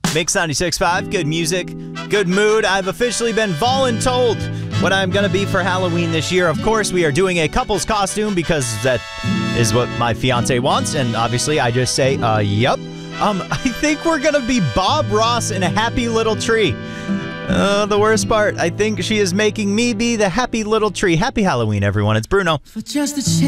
Mix 96.5, good music, good mood. I've officially been voluntold what I'm going to be for Halloween this year. Of course, we are doing a couple's costume because that is what my fiance wants. And obviously, I just say, yup. I think we're going to be Bob Ross in a happy little tree. The worst part, I think she is making me be the happy little tree. Happy Halloween, everyone. It's Bruno. For just a